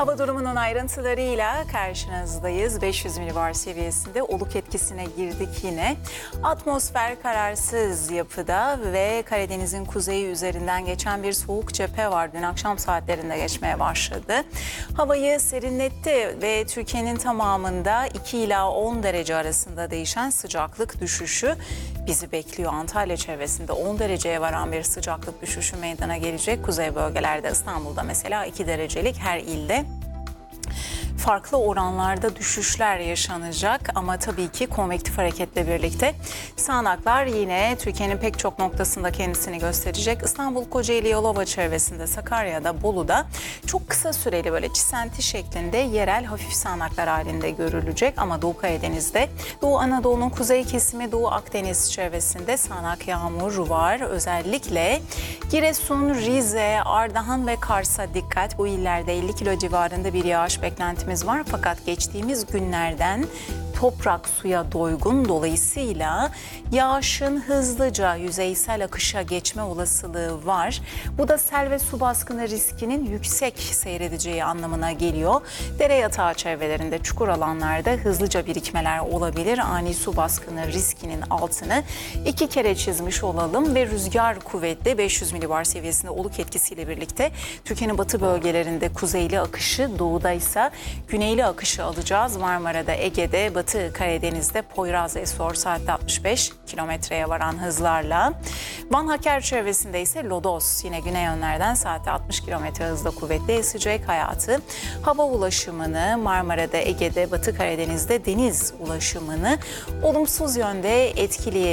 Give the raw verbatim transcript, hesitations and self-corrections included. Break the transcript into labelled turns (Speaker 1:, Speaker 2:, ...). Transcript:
Speaker 1: Hava durumunun ayrıntılarıyla karşınızdayız. beş yüz milibar seviyesinde oluk etkisine girdik yine. Atmosfer kararsız yapıda ve Karadeniz'in kuzeyi üzerinden geçen bir soğuk cephe var. Dün akşam saatlerinde geçmeye başladı. Havayı serinletti ve Türkiye'nin tamamında iki ila on derece arasında değişen sıcaklık düşüşü bizi bekliyor. Antalya çevresinde on dereceye varan bir sıcaklık düşüşü meydana gelecek. Kuzey bölgelerde, İstanbul'da mesela iki derecelik her ilde farklı oranlarda düşüşler yaşanacak ama tabii ki konvektif hareketle birlikte sağanaklar yine Türkiye'nin pek çok noktasında kendisini gösterecek. İstanbul, Kocaeli, Yalova çevresinde, Sakarya'da, Bolu'da çok kısa süreli böyle çisenti şeklinde yerel hafif sağanaklar halinde görülecek ama Doğu Karadeniz'de, Doğu Anadolu'nun kuzey kesimi, Doğu Akdeniz çevresinde sağanak yağmur var. Özellikle Giresun, Rize, Ardahan ve Kars'a dikkat. Bu illerde elli kilo civarında bir yağış beklentimiz var fakat geçtiğimiz günlerden toprak suya doygun, dolayısıyla yağışın hızlıca yüzeysel akışa geçme olasılığı var. Bu da sel ve su baskını riskinin yüksek seyredeceği anlamına geliyor. Dere yatağı çevrelerinde, çukur alanlarda hızlıca birikmeler olabilir. Ani su baskını riskinin altını iki kere çizmiş olalım ve rüzgar kuvvetli beş yüz milibar seviyesinde oluk etkisiyle birlikte Türkiye'nin batı bölgelerinde kuzeyli akışı, doğuda ise güneyli akışı alacağız. Marmara'da, Ege'de, Batı Karadeniz'de Poyraz Esor saatte altmış beş kilometreye varan hızlarla. Van Haker çevresinde ise Lodos yine güney yönlerden saatte altmış kilometre hızla kuvvetli esecek. Hayatı, hava ulaşımını, Marmara'da, Ege'de, Batı Karadeniz'de deniz ulaşımını olumsuz yönde etkileyecek.